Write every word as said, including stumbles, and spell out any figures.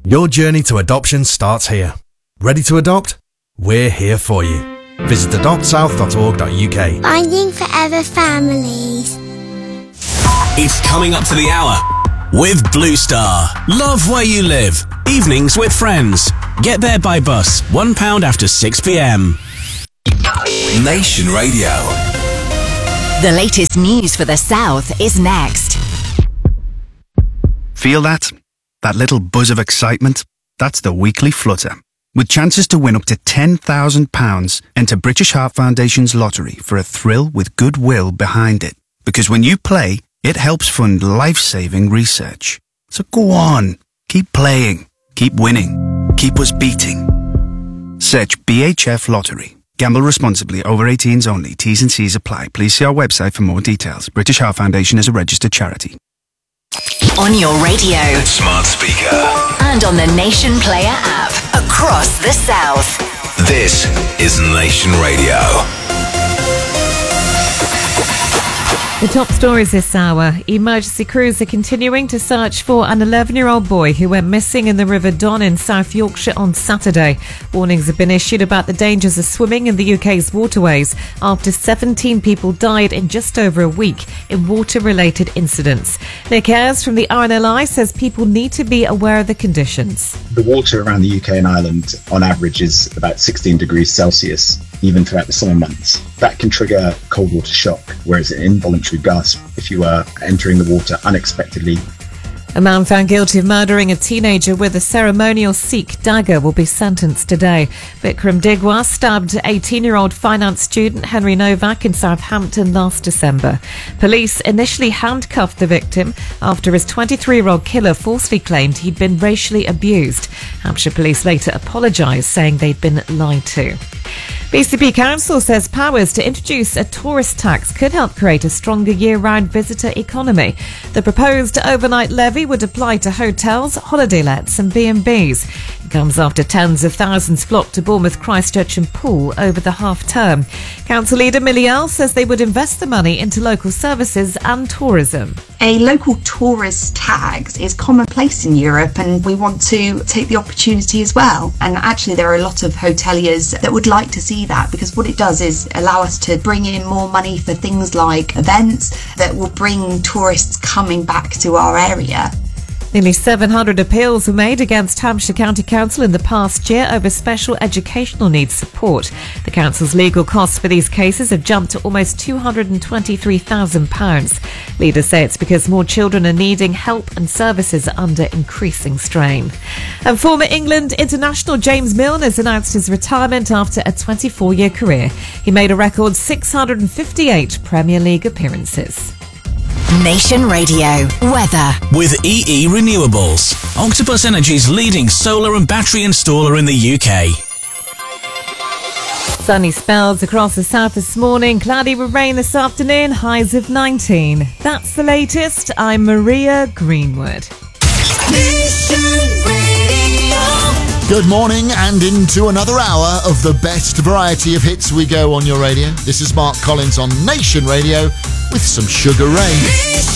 Your journey to adoption starts here. Ready to adopt? We're here for you. Visit adopt south dot org dot U K. Finding Forever Families. It's coming up to the hour with Blue Star. Love where you live. Evenings with friends. Get there by bus. One pound after six p.m. Nation Radio. The latest news for the South is next. Feel that? That little buzz of excitement? That's the Weekly Flutter. With chances to win up to ten thousand pounds, enter British Heart Foundation's lottery for a thrill with goodwill behind it. Because when you play, it helps fund life-saving research. So go on, keep playing, keep winning, keep us beating. Search B H F Lottery. Gamble responsibly. Over eighteens only. T's and C's apply. Please see our website for more details. British Heart Foundation is a registered charity. On your radio, Smart speaker, and on the Nation Player app across the South. this is Nation Radio. The top stories this hour. Emergency crews are continuing to search for an eleven-year-old boy who went missing in the River Don in South Yorkshire on Saturday. Warnings have been issued about the dangers of swimming in the U K's waterways after seventeen people died in just over a week in water-related incidents. Nick Ayres from the R N L I says people need to be aware of the conditions. The water around the U K and Ireland on average is about sixteen degrees Celsius, even throughout the summer months. That can trigger cold water shock, whereas an involuntary gasp if you are entering the water unexpectedly. A man found guilty of murdering a teenager with a ceremonial Sikh dagger will be sentenced today. Vikram Digwa stabbed eighteen-year-old finance student Henry Novak in Southampton last December. Police initially handcuffed the victim after his twenty-three-year-old killer falsely claimed he'd been racially abused. Hampshire Police later apologised, saying they'd been lied to. B C P Council says powers to introduce a tourist tax could help create a stronger year-round visitor economy. The proposed overnight levy would apply to hotels, holiday lets and B and B's. It comes after tens of thousands flocked to Bournemouth, Christchurch and Poole over the half-term. Council leader Millie Earl says they would invest the money into local services and tourism. A local tourist tax is commonplace in Europe, and we want to take the opportunity as well. And actually there are a lot of hoteliers that would like to see that, because what it does is allow us to bring in more money for things like events that will bring tourists coming back to our area. Nearly seven hundred appeals were made against Hampshire County Council in the past year over special educational needs support. The council's legal costs for these cases have jumped to almost two hundred twenty-three thousand pounds. Leaders say it's because more children are needing help and services are under increasing strain. And former England international James Milner has announced his retirement after a twenty-four-year career. He made a record six hundred fifty-eight Premier League appearances. Nation Radio weather With E E Renewables, Octopus Energy's leading solar and battery installer in the U K. Sunny spells across the south this morning, cloudy with rain this afternoon, highs of nineteen. That's the latest. I'm Maria Greenwood. Good morning and into another hour of the best variety of hits we go on your radio. This is Mark Collins on Nation Radio with some Sugar Ray.